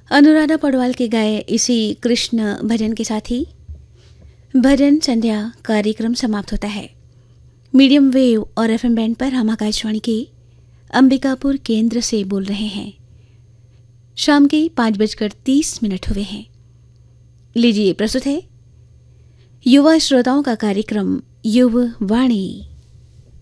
अनुराधा पौडवाल के गाए इसी कृष्ण भजन के साथ ही भजन संध्या कार्यक्रम समाप्त होता है। मीडियम वेव और एफएम बैंड पर हम आकाशवाणी के अंबिकापुर केंद्र से बोल रहे हैं। शाम के 5:30 हुए हैं। लीजिए प्रस्तुत है युवा श्रोताओं का कार्यक्रम युवा वाणी।